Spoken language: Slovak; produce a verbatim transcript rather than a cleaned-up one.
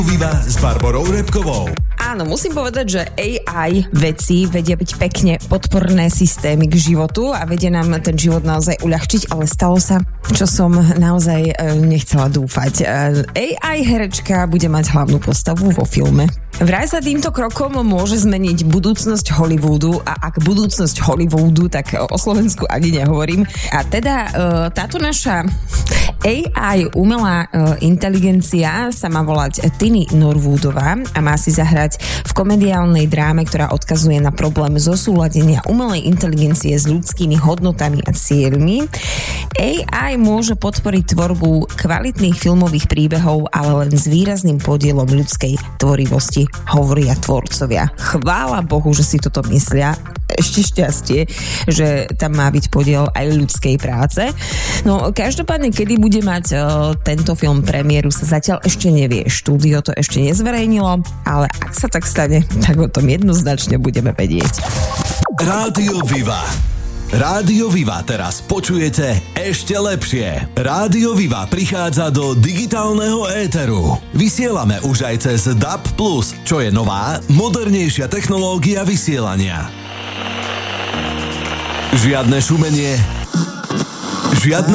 Viva s Barborou Repkovou. Áno, musím povedať, že á í veci vedia byť pekne podporné systémy k životu a vedia nám ten život naozaj uľahčiť, ale stalo sa, čo som naozaj nechcela dúfať. á í herečka bude mať hlavnú postavu vo filme. Vraj sa týmto krokom môže zmeniť budúcnosť Hollywoodu a ak budúcnosť Hollywoodu, tak o Slovensku ani nehovorím. A teda táto naša á í umelá inteligencia sa má volať Tini Norwoodová a má si zahrať v komediálnej dráme, ktorá odkazuje na problém zosúladenia umelej inteligencie s ľudskými hodnotami a cieľmi. á í môže podporiť tvorbu kvalitných filmových príbehov, ale len s výrazným podielom ľudskej tvorivosti, hovoria tvorcovia. Chvála Bohu, že si toto myslia. Ešte šťastie, že tam má byť podiel aj ľudskej práce. No, každopádne, kedy bude mať uh, tento film premiéru, sa zatiaľ ešte nevie. Štúdio to ešte nezverejnilo, ale ak sa tak stane, tak o tom jednoznačne budeme vedieť. Rádio Viva. Rádio Viva teraz počujete ešte lepšie. Rádio Viva prichádza do digitálneho éteru. Vysielame už aj cez dé á bé plus, čo je nová, modernejšia technológia vysielania. Žiadne šumenie, žiadne